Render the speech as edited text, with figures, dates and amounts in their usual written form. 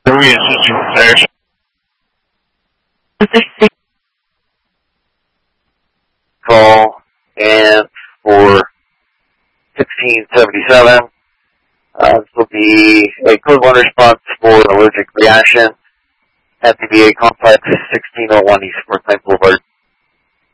Louis Assistant Protection. Call and for 1677. This will be a code 1 response for an allergic reaction at the VA complex, 1601 East North Boulevard.